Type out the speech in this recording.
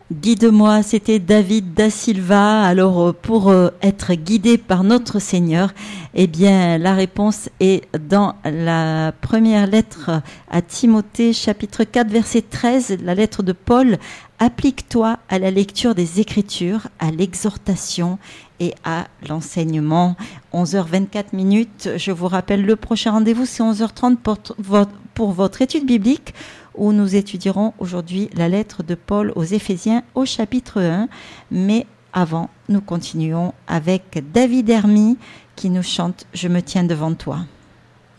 Guide-moi, c'était David da Silva. Alors, pour être guidé par notre Seigneur, eh bien, la réponse est dans la première lettre à Timothée, chapitre 4, verset 13, la lettre de Paul. Applique-toi à la lecture des Écritures, à l'exhortation et à l'enseignement. 11h24. Je vous rappelle, le prochain rendez-vous, c'est 11h30 pour votre étude biblique, où nous étudierons aujourd'hui la lettre de Paul aux Éphésiens au chapitre 1. Mais avant, nous continuons avec David Hermy qui nous chante « Je me tiens devant toi ».